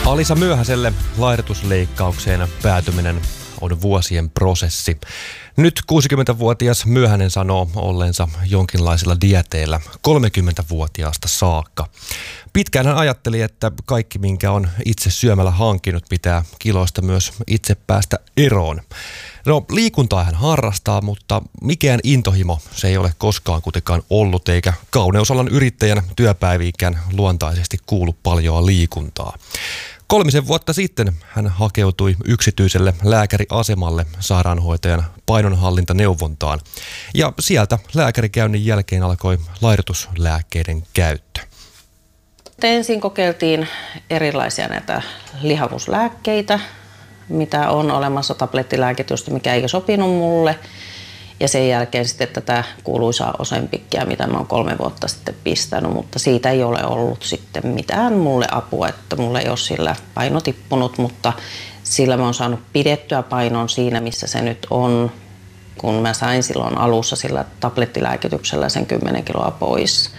Alisa Myöhäselle laihdutusleikkaukseen päätyminen on vuosien prosessi. Nyt 60-vuotias Myöhänen sanoo olleensa jonkinlaisilla dieteillä 30-vuotiaasta saakka. Pitkään hän ajatteli, että kaikki minkä on itse syömällä hankkinut pitää kiloista myös itse päästä eroon. No, liikuntaa hän harrastaa, mutta mikään intohimo se ei ole koskaan kuitenkaan ollut, eikä kauneusalan yrittäjän työpäiviinkään luontaisesti kuulu paljoa liikuntaa. 3 vuotta sitten hän hakeutui yksityiselle lääkäriasemalle sairaanhoitajan painonhallintaneuvontaan ja sieltä lääkärikäynnin jälkeen alkoi laihdutuslääkkeiden käyttö. Ensin kokeiltiin erilaisia näitä lihavuuslääkkeitä, mitä on olemassa tablettilääkitystä, mikä ei sopinut mulle. Ja sen jälkeen sitten tätä kuuluisaa Ozempickia, mitä mä oon 3 vuotta sitten pistänyt, mutta siitä ei ole ollut sitten mitään mulle apua, että mulla ei ole sillä paino tippunut, mutta sillä mä oon saanut pidettyä painon siinä, missä se nyt on, kun mä sain silloin alussa sillä tablettilääkityksellä sen 10 kiloa pois.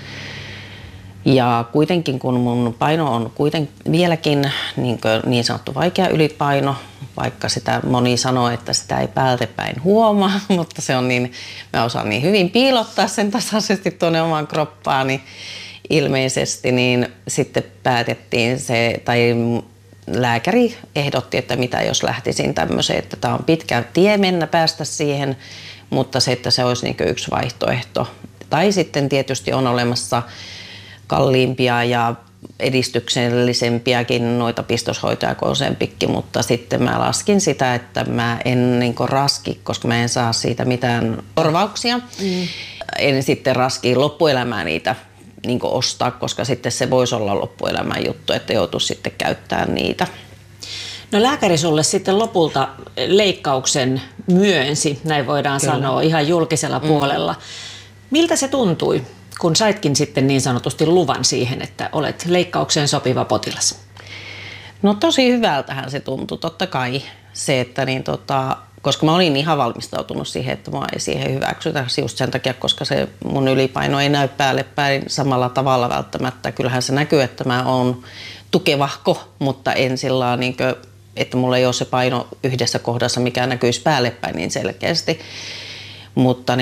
Ja kuitenkin kun mun paino on vieläkin niin sanottu vaikea ylipaino, vaikka sitä moni sanoo, että sitä ei päältäpäin huomaa, mutta se on niin, mä osaan niin hyvin piilottaa sen tasaisesti tuonne omaan kroppaani ilmeisesti, niin sitten päätettiin se, tai lääkäri ehdotti, että mitä jos lähtisin tämmöiseen, että tämä on pitkä tie mennä päästä siihen, mutta se, että se olisi niin kuin yksi vaihtoehto. Tai sitten tietysti on olemassa kalliimpia ja edistyksellisempiäkin noita pistoshoitoja kuin Ozempicki, mutta sitten mä laskin sitä, että mä en raski, koska mä en saa siitä mitään korvauksia. En sitten raski loppuelämää niitä ostaa, koska sitten se voisi olla loppuelämän juttu, että joutuisi sitten käyttämään niitä. No lääkäri sulle sitten lopulta leikkauksen myönsi, näin voidaan sanoa, ihan julkisella puolella. Miltä se tuntui, kun saitkin sitten niin sanotusti luvan siihen, että olet leikkaukseen sopiva potilas? No tosi hyvältähän se tuntui, totta kai se, että koska mä olin ihan valmistautunut siihen, että mä ei siihen hyväksytä just sen takia, koska se mun ylipaino ei näy päälle päin samalla tavalla välttämättä. Kyllähän se näkyy, että mä oon tukevahko, mutta en sillä että mulla ei ole se paino yhdessä kohdassa, mikä näkyisi päälle päin niin selkeästi. Mutta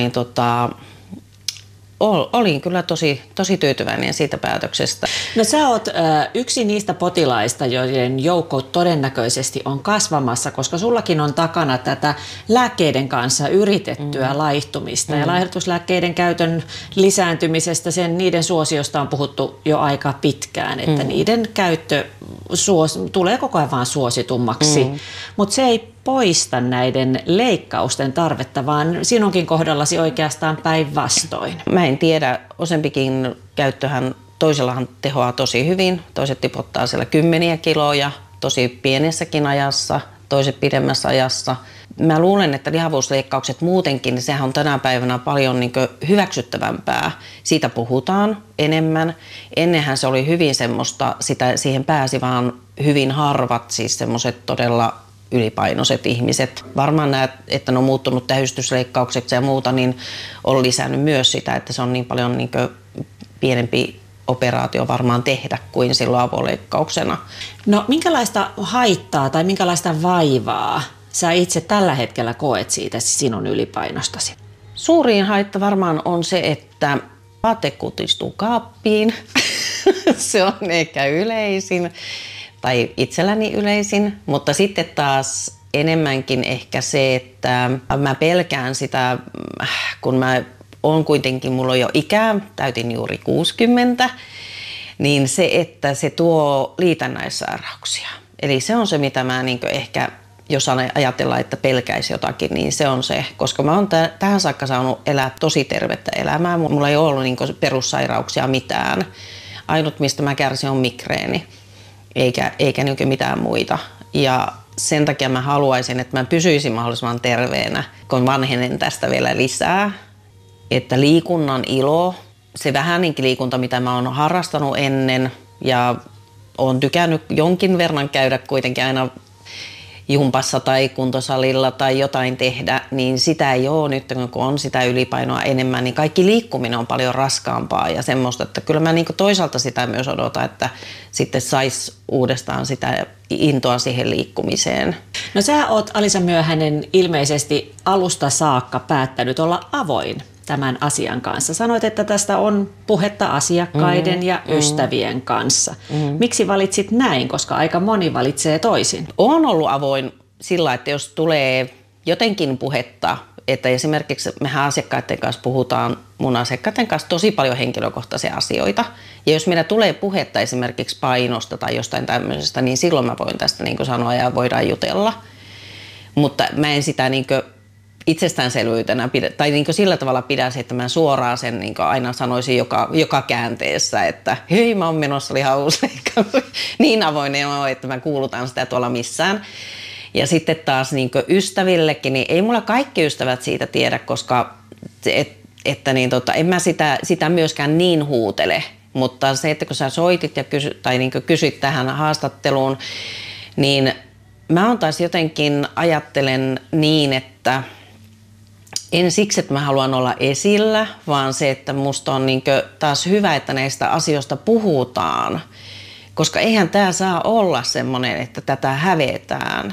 olin kyllä tosi tyytyväinen siitä päätöksestä. No sä oot yksi niistä potilaista, joiden joukko todennäköisesti on kasvamassa, koska sullakin on takana tätä lääkkeiden kanssa yritettyä laihtumista. Ja laihdutuslääkkeiden käytön lisääntymisestä, niiden suosiosta on puhuttu jo aika pitkään, että niiden käyttö tulee koko ajan vaan suositummaksi. Mutta se ei poista näiden leikkausten tarvetta, vaan sinunkin kohdallasi oikeastaan päinvastoin. Mä en tiedä, Ozempicin käyttöhän toisellahan tehoaa tosi hyvin. Toiset tipottaa siellä 10 kiloja tosi pienessäkin ajassa, toiset pidemmässä ajassa. Mä luulen, että lihavuusleikkaukset muutenkin, niin sehän on tänä päivänä paljon hyväksyttävämpää. Siitä puhutaan enemmän. Ennenhän se oli hyvin semmoista, siihen pääsi vaan hyvin harvat, siis semmoiset todella ylipainoiset ihmiset. Varmaan nämä, että ne on muuttunut tähystysleikkaukseksi ja muuta, niin on lisännyt myös sitä, että se on niin paljon pienempi operaatio varmaan tehdä kuin silloin avoleikkauksena. No minkälaista haittaa tai minkälaista vaivaa sä itse tällä hetkellä koet siitä sinun ylipainostasi? Suurin haitta varmaan on se, että vaate kutistuu kaappiin. Se on ehkä yleisin. Tai itselläni yleisin, mutta sitten taas enemmänkin ehkä se, että mä pelkään sitä, kun mä oon kuitenkin, mulla on jo ikää, täytin juuri 60, niin se, että se tuo liitännäissairauksia. Eli se on se, mitä mä ehkä, jos ajatellaan, että pelkäisi jotakin, niin se on se, koska mä oon tähän saakka saanut elää tosi tervettä elämää. Mulla ei ole ollut perussairauksia mitään. Ainut, mistä mä kärsin, on migreeni. Eikä mitään muita. Ja sen takia mä haluaisin, että mä pysyisin mahdollisimman terveenä, kun vanhenen tästä vielä lisää. Että liikunnan ilo, se vähäinenkin liikunta, mitä mä oon harrastanut ennen ja oon tykännyt jonkin verran käydä kuitenkin aina jumpassa tai kuntosalilla tai jotain tehdä, niin sitä ei ole nyt, kun on sitä ylipainoa enemmän, niin kaikki liikkuminen on paljon raskaampaa ja semmoista, että kyllä mä niin kuin toisaalta sitä myös odotan, että sitten saisi uudestaan sitä intoa siihen liikkumiseen. No sä oot, Alisa Myöhänen, ilmeisesti alusta saakka päättänyt olla avoin tämän asian kanssa. Sanoit, että tästä on puhetta asiakkaiden ja ystävien kanssa. Miksi valitsit näin, koska aika moni valitsee toisin? Olen ollut avoin sillä, että jos tulee jotenkin puhetta, että esimerkiksi mehän asiakkaiden kanssa puhutaan mun asiakkaiden kanssa tosi paljon henkilökohtaisia asioita. Ja jos meillä tulee puhetta esimerkiksi painosta tai jostain tämmöisestä, niin silloin mä voin tästä niin kuin sanoa ja voidaan jutella. Mutta mä en sitä niin kuin itsestäänselvyytenä tai niin kuin sillä tavalla pidä se, että mä suoraan sen niin kuin aina sanoisin joka käänteessä, että hei, mä oon menossa lihavuusleikkaukseen. Niin avoinen on, että mä kuulutan sitä tuolla missään. Ja sitten taas niin kuin ystävillekin, niin ei mulla kaikki ystävät siitä tiedä, koska en mä sitä myöskään niin huutele. Mutta se, että kun sä soitit ja niin kuin kysyt tähän haastatteluun, niin mä oon taas jotenkin ajattelen niin, että en siksi, että mä haluan olla esillä, vaan se, että musta on niin kuin taas hyvä, että näistä asioista puhutaan. Koska eihän tää saa olla semmoinen, että tätä hävetään.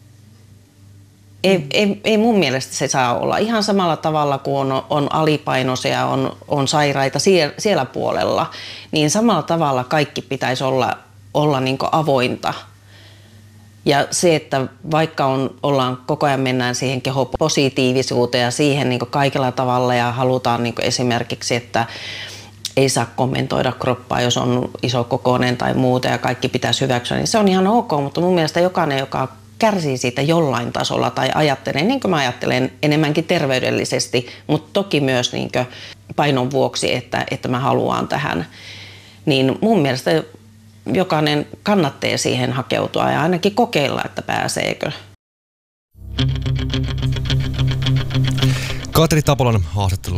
Ei mun mielestä se saa olla. Ihan samalla tavalla kuin on alipainoisia, on sairaita siellä puolella, niin samalla tavalla kaikki pitäisi olla niin kuin avointa. Ja se, että vaikka ollaan koko ajan mennään siihen kehopositiivisuuteen ja siihen niin kuin kaikella tavalla ja halutaan niin kuin esimerkiksi, että ei saa kommentoida kroppaa, jos on isokokoinen tai muuta ja kaikki pitäisi hyväksyä, niin se on ihan ok, mutta mun mielestä jokainen, joka kärsii siitä jollain tasolla tai ajattelee, niin kuin mä ajattelen, enemmänkin terveydellisesti, mutta toki myös niin kuin painon vuoksi, että mä haluan tähän, niin mun mielestä jokainen kannattaa siihen hakeutua ja ainakin kokeilla, että pääseekö. Katri Tapolan haastattelu